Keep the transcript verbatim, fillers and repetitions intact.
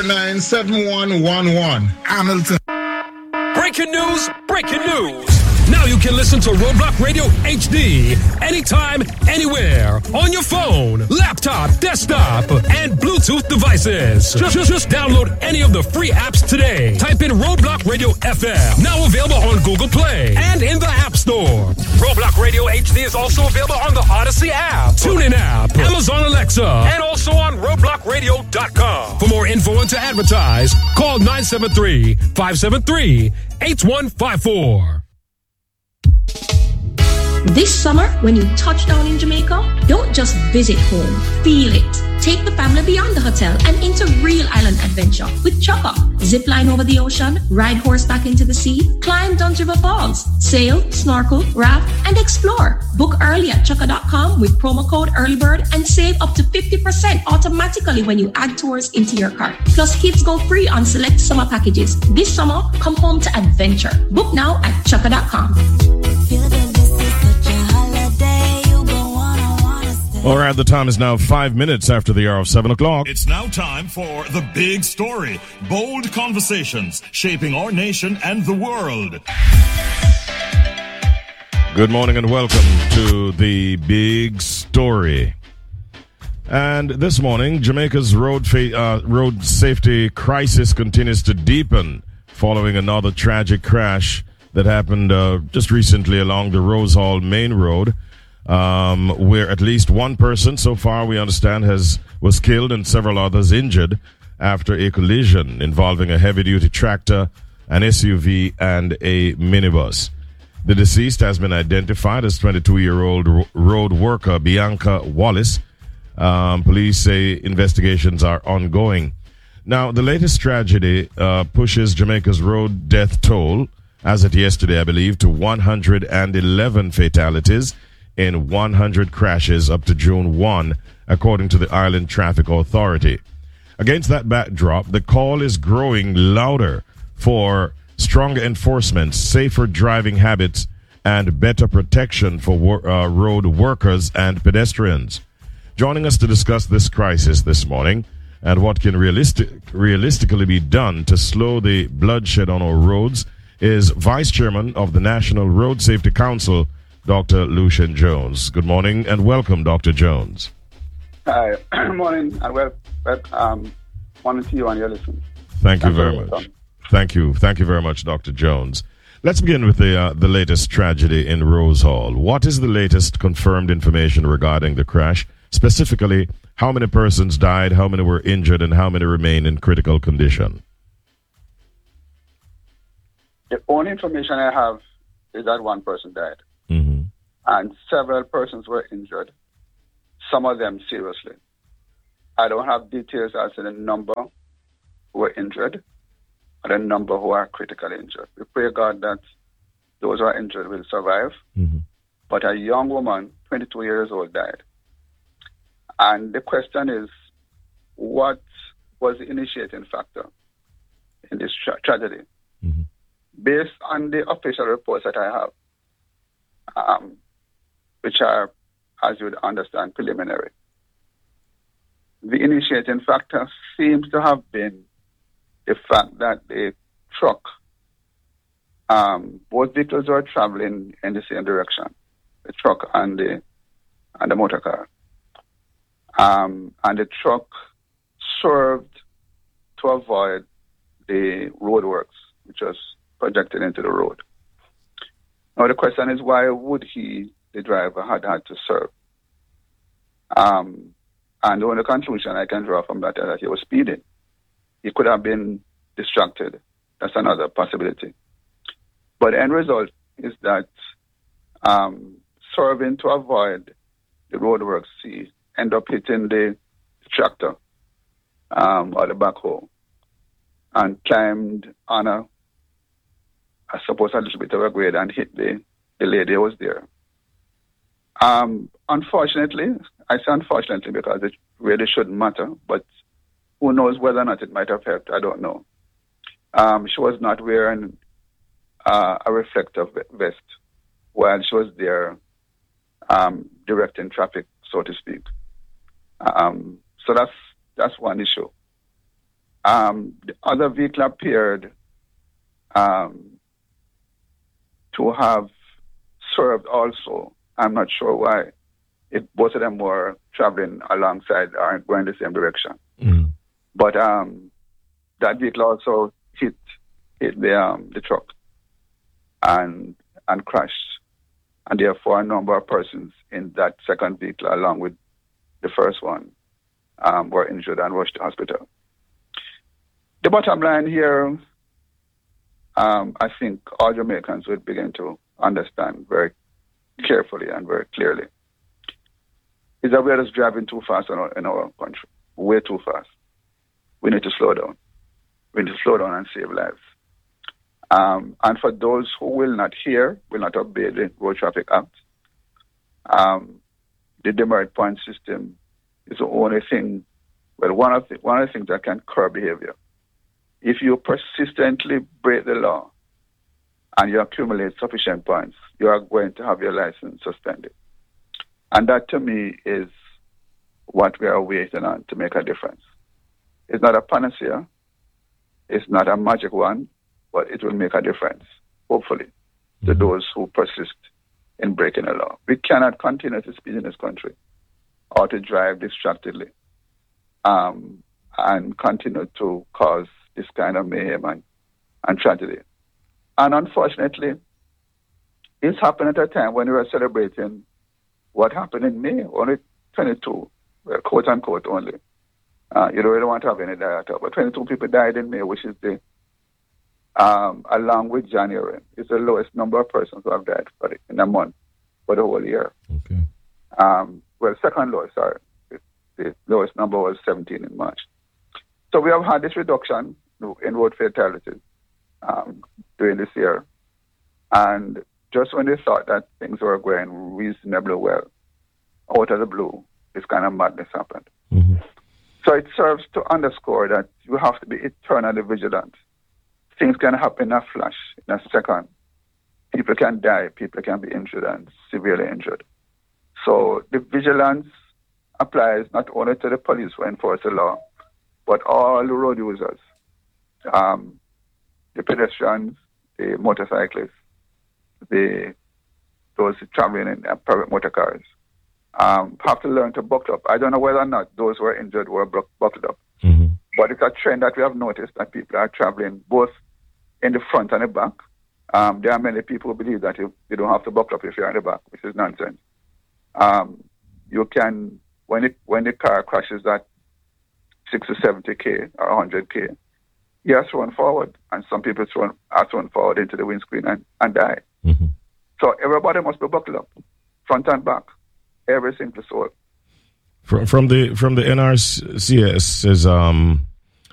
nine, seven one one one. Hamilton. Breaking news, breaking news. Now you can listen to Roadblock Radio H D anytime, anywhere, on your phone, laptop, desktop, and Bluetooth devices. Just, just, just download any of the free apps today. Type in Roadblock Radio F M. Now available on Google Play and in the App Store. Roadblock Radio H D is also available on the Odyssey app, TuneIn app, Amazon Alexa, and also on roadblock radio dot com. For more info and to advertise, call nine seven three, five seven three, eight one five four. This summer, when you touch down in Jamaica, don't just visit home, feel it. Take the family beyond the hotel and into real island adventure with Chukka. Zip line over the ocean, ride horseback into the sea, climb Duns River Falls, sail, snorkel, raft, and explore. Book early at chukka dot com with promo code EARLYBIRD and save up to fifty percent automatically when you add tours into your cart. Plus, kids go free on select summer packages. This summer, come home to adventure. Book now at chukka dot com. All right, the time is now five minutes after the hour of seven o'clock. It's now time for The Big Story. Bold conversations shaping our nation and the world. Good morning and welcome to The Big Story. And this morning, Jamaica's road, fa- uh, road safety crisis continues to deepen following another tragic crash that happened uh, just recently along the Rose Hall Main Road. Um, where at least one person, so far we understand, has was killed and several others injured after a collision involving a heavy-duty tractor, an S U V, and a minibus. The deceased has been identified as twenty-two-year-old ro- road worker Bianca Wallace. Um, police say investigations are ongoing. Now, the latest tragedy uh, pushes Jamaica's road death toll, as of yesterday, I believe, to one hundred eleven fatalities in one hundred crashes up to June first, according to the Island Traffic Authority. Against that backdrop, the call is growing louder for stronger enforcement, safer driving habits, and better protection for wor- uh, road workers and pedestrians. Joining us to discuss this crisis this morning and what can realistic- realistically be done to slow the bloodshed on our roads is Vice Chairman of the National Road Safety Council, Doctor Lucian Jones. Good morning and welcome, Doctor Jones. Hi, morning and well, um, morning to you and your listeners. Thank you very much. Thank you, thank you very much, Doctor Jones. Let's begin with the uh, the latest tragedy in Rose Hall. What is the latest confirmed information regarding the crash? Specifically, how many persons died, how many were injured, and how many remain in critical condition? The only information I have is that one person died. Mm-hmm. And several persons were injured, some of them seriously. I don't have details as to the number who were injured or the number who are critically injured. We pray God that those who are injured will survive. Mm-hmm. But a young woman, twenty-two years old, died. And the question is, what was the initiating factor in this tra- tragedy? Mm-hmm. Based on the official reports that I have, Um, which are, as you would understand, preliminary. The initiating factor seems to have been the fact that the truck, um, both vehicles were traveling in the same direction, the truck and the and the motor car. Um, and the truck swerved to avoid the roadworks, which was projected into the road. Now, the question is, why would he, the driver, had had to serve? Um, and the only conclusion I can draw from that is that he was speeding. He could have been distracted. That's another possibility. But the end result is that um, serving to avoid the roadworks, he ended up hitting the tractor um, or the backhoe and climbed on a I suppose a little bit of a grade and hit the, the lady who was there. Um, unfortunately, I say unfortunately because it really shouldn't matter, but who knows whether or not it might have helped, I don't know. Um, she was not wearing uh, a reflective vest while she was there um, directing traffic, so to speak. Um, so that's that's one issue. Um, the other vehicle appeared um, to have served also. I'm not sure why. It, both of them were traveling alongside or going the same direction. Mm. But um, that vehicle also hit hit the um, the truck and and crashed. And therefore, a number of persons in that second vehicle, along with the first one, um, were injured and rushed to hospital. The bottom line here, um, I think all Jamaicans would begin to understand very carefully and very clearly, is that we are just driving too fast in our, in our country, way too fast. We need to slow down. We need to slow down and save lives. Um, and for those who will not hear, will not obey the Road Traffic Act, um, the demerit point system is the only thing, well, one of the, one of the things that can curb behavior. If you persistently break the law and you accumulate sufficient points, you are going to have your license suspended. And that, to me, is what we are waiting on to make a difference. It's not a panacea. It's not a magic one, but it will make a difference, hopefully, to Mm-hmm. those who persist in breaking the law. We cannot continue to speed in this country or to drive distractedly um, and continue to cause this kind of mayhem and, and tragedy. And unfortunately, it's happened at a time when we were celebrating what happened in May, only twenty-two, well, quote unquote only. Uh, you don't really want to have any die at all, but twenty-two people died in May, which is the, um, along with January, it's the lowest number of persons who have died for it in a month for the whole year. Okay. Um, well, second lowest, sorry. The, the lowest number was seventeen in March. So we have had this reduction in road fatalities um, during this year. And just when they thought that things were going reasonably well, out of the blue, this kind of madness happened. Mm-hmm. So it serves to underscore that you have to be eternally vigilant. Things can happen in a flash, in a second. People can die, people can be injured and severely injured. So the vigilance applies not only to the police who enforce the law, but all the road users, um, the pedestrians, the motorcyclists, the those traveling in uh, private motor cars, um, have to learn to buckle up. I don't know whether or not those who are injured were bu- buckled up, Mm-hmm. but it's a trend that we have noticed that people are traveling both in the front and the back. Um, there are many people who believe that you, you don't have to buckle up if you're in the back, which is nonsense. Um, you can, when it when the car crashes at sixty, seventy K or one hundred K, you are thrown forward, and some people thrown, are thrown forward into the windscreen and, and die. Mm-hmm. So everybody must be buckled up, front and back, every single soul. From, from the from the N R C S's um,